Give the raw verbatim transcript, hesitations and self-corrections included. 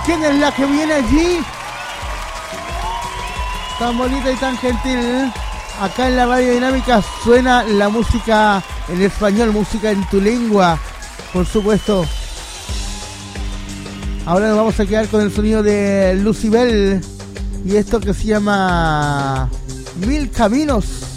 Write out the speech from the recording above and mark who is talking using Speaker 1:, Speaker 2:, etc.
Speaker 1: ¿Quién es la que viene allí? Tan bonita y tan gentil. Acá en la Radio Dinámica suena la música en español, música en tu lengua, por supuesto. Ahora nos vamos a quedar con el sonido de Lucybell y esto que se llama Mil Caminos.